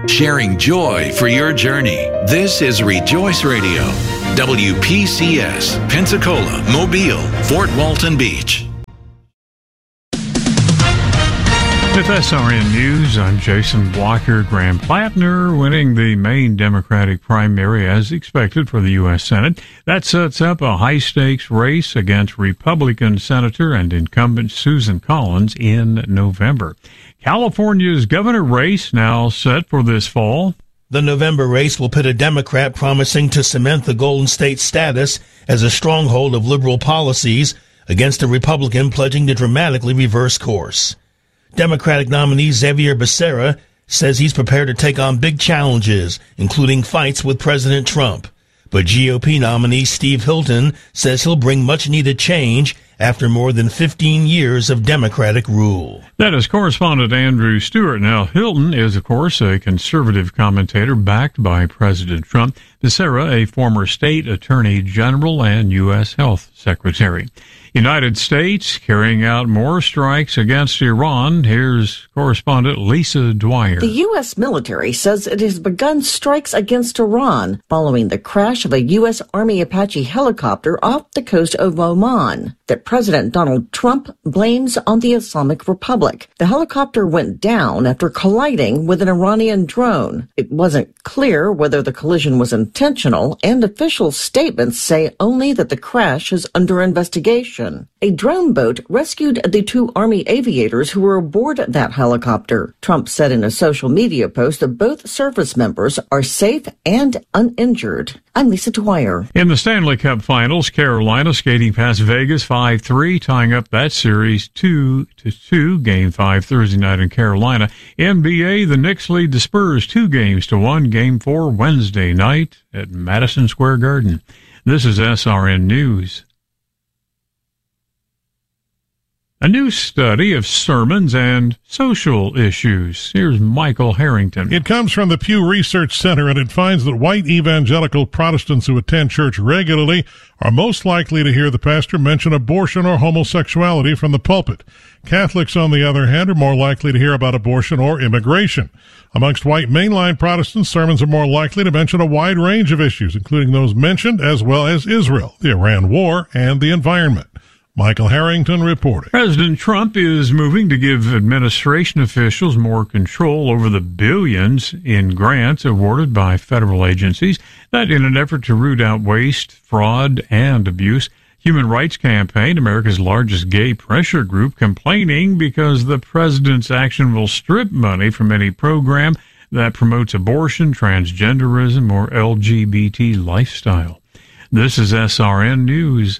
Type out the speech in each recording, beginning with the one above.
sharing joy for your journey. This is Rejoice Radio, WPCS, Pensacola, Mobile, Fort Walton Beach. With SRN News, I'm Jason Walker. Graham Plattner winning the Maine Democratic primary as expected for the U.S. Senate. That sets up a high-stakes race against Republican Senator and incumbent Susan Collins in November. California's governor race now set for this fall. The November race will pit a Democrat promising to cement the Golden State status as a stronghold of liberal policies against a Republican pledging to dramatically reverse course. Democratic nominee Xavier Becerra says he's prepared to take on big challenges, including fights with President Trump. But GOP nominee Steve Hilton says he'll bring much-needed change after more than 15 years of Democratic rule. That is correspondent Andrew Stewart. Now, Hilton is, of course, a conservative commentator backed by President Trump. Becerra, a former state attorney general and U.S. health secretary. United States carrying out more strikes against Iran. Here's correspondent Lisa Dwyer. The U.S. military says it has begun strikes against Iran following the crash of a U.S. Army Apache helicopter off the coast of Oman that President Donald Trump blames on the Islamic Republic. The helicopter went down after colliding with an Iranian drone. It wasn't clear whether the collision was intentional, and official statements say only that the crash is under investigation. A drone boat rescued the two Army aviators who were aboard that helicopter. Trump said in a social media post that both service members are safe and uninjured. I'm Lisa Dwyer. In the Stanley Cup Finals, Carolina skating past Vegas 5-3, tying up that series 2-2. Game 5 Thursday night in Carolina. NBA, the Knicks lead the Spurs 2-1. Game 4 Wednesday night at Madison Square Garden. This is SRN News. A new study of sermons and social issues. Here's Michael Harrington. It comes from the Pew Research Center, and it finds that white evangelical Protestants who attend church regularly are most likely to hear the pastor mention abortion or homosexuality from the pulpit. Catholics, on the other hand, are more likely to hear about abortion or immigration. Amongst white mainline Protestants, sermons are more likely to mention a wide range of issues, including those mentioned, as well as Israel, the Iran war, and the environment. Michael Harrington reporting. President Trump is moving to give administration officials more control over the billions in grants awarded by federal agencies. That in an effort to root out waste, fraud, and abuse. Human Rights Campaign, America's largest gay pressure group, complaining because the president's action will strip money from any program that promotes abortion, transgenderism, or LGBT lifestyle. This is SRN News.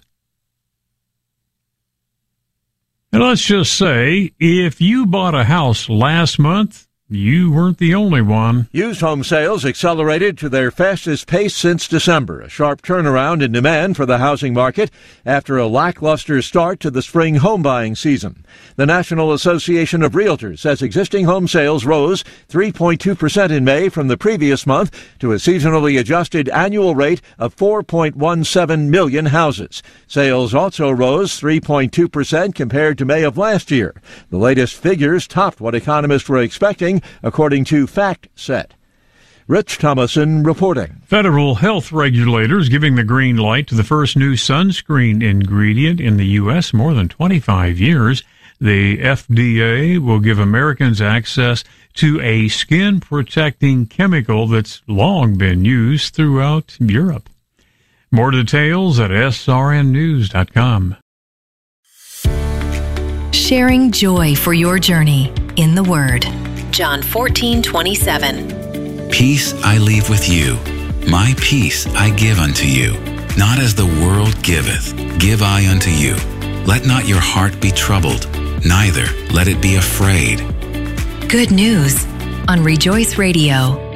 And let's just say, if you bought a house last month, you weren't the only one. Used home sales accelerated to their fastest pace since December, a sharp turnaround in demand for the housing market after a lackluster start to the spring home buying season. The National Association of Realtors says existing home sales rose 3.2% in May from the previous month to a seasonally adjusted annual rate of 4.17 million houses. Sales also rose 3.2% compared to May of last year. The latest figures topped what economists were expecting, according to FactSet. Rich Thomason reporting. Federal health regulators giving the green light to the first new sunscreen ingredient in the U.S. more than 25 years. The FDA will give Americans access to a skin-protecting chemical that's long been used throughout Europe. More details at srnnews.com. Sharing joy for your journey in the Word. John 14:27. Peace I leave with you. My peace I give unto you. Not as the world giveth, give I unto you. Let not your heart be troubled, neither let it be afraid. Good news on Rejoice Radio.